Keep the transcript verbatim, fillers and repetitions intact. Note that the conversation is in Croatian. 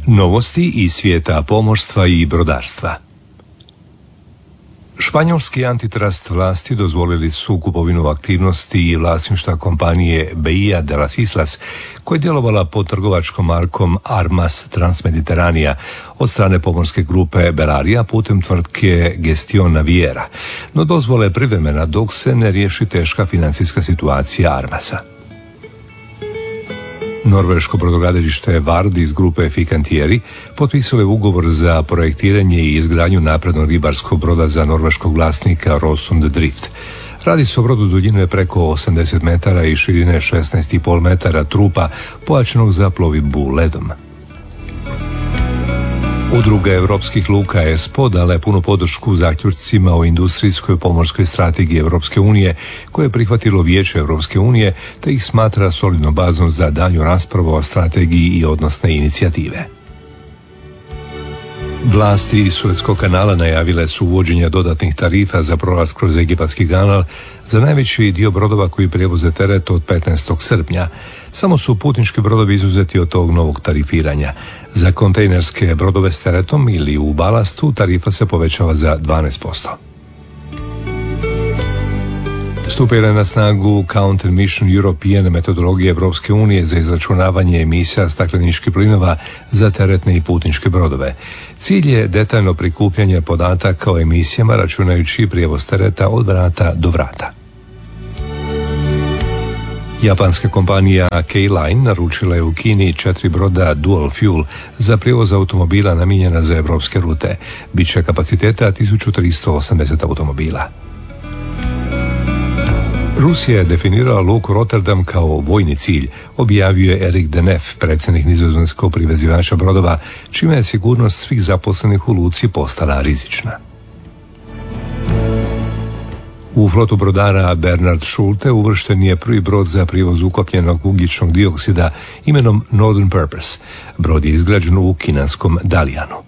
Novosti iz svijeta pomorstva i brodarstva. Španjolski antitrust vlasti dozvolili su kupovinu aktivnosti i vlasništva kompanije Bahía de las Islas, koja je djelovala pod trgovačkom markom Armas Transmediterranea od strane pomorske grupe Belarija putem tvrtke Gestión Naviera, no dozvola je privremena dok se ne riješi teška financijska situacija Armasa. Norveško brodogradilište Vard iz grupe Fincantieri potpisalo je ugovor za projektiranje i izgradnju naprednog ribarskog broda za norveškog vlasnika Rosund Drift. Radi se o brodu duljine preko osamdeset metara i širine šesnaest zarez pet metara trupa pojačanog za plovidbu ledom. Udruga europskih luka E S P O dala je punu podršku zaključcima o industrijskoj pomorskoj strategiji Europske unije koje je prihvatilo Vijeće Europske unije te ih smatra solidnom bazom za daljnju raspravu o strategiji i odnosne inicijative. Vlasti iz Suetskog kanala najavile su uvođenje dodatnih tarifa za prolaz kroz Egipatski kanal za najveći dio brodova koji prevoze teret od petnaestog srpnja. Samo su putnički brodovi izuzeti od tog novog tarifiranja. Za kontejnerske brodove s teretom ili u balastu tarifa se povećava za dvanaest posto. Stupila je na snagu Counter Mission European metodologije Europske unije za izračunavanje emisija stakleničkih plinova za teretne i putničke brodove. Cilj je detaljno prikupljanje podataka o emisijama računajući prijevoz tereta od vrata do vrata. Japanska kompanija K-Line naručila je u Kini četiri broda Dual Fuel za prijevoz automobila namijenjena za evropske rute. Biće kapaciteta tisuću tristo osamdeset automobila. Rusija je definirala luku Rotterdam kao vojni cilj, objavio je Erik de Neff, predsjednik nizozemskog privezivača brodova, čime je sigurnost svih zaposlenih u luci postala rizična. U flotu brodara Bernard Schulte uvršten je prvi brod za prijevoz ukapljenog ugljičnog dioksida imenom Northern Purpose. Brod je izgrađen u kinanskom Dalijanu.